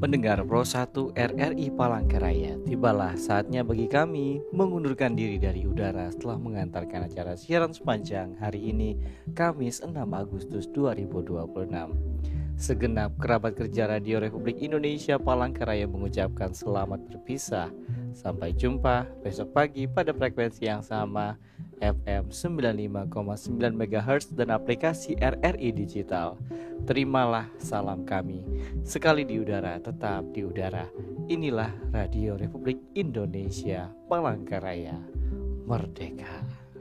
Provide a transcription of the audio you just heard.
Pendengar Pro 1 RRI Palangkaraya, tibalah saatnya bagi kami mengundurkan diri dari udara setelah mengantarkan acara siaran sepanjang hari ini, Kamis 6 Agustus 2026. Segenap kerabat kerja Radio Republik Indonesia Palangkaraya mengucapkan selamat berpisah. Sampai jumpa besok pagi pada frekuensi yang sama, FM 95,9 MHz dan aplikasi RRI Digital. Terimalah salam kami. Sekali di udara, tetap di udara. Inilah Radio Republik Indonesia Palangkaraya. Merdeka.